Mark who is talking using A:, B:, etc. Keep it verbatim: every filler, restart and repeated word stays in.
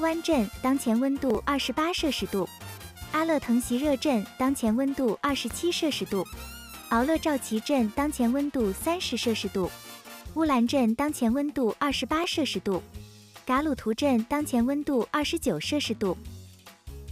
A: 湾镇当前温度二十八摄氏度，阿勒腾席热镇当前温度二十七摄氏度，敖勒赵旗镇当前温度三十摄氏度，乌兰镇当前温度二十八摄氏度，噶鲁图镇当前温度二十九摄氏度。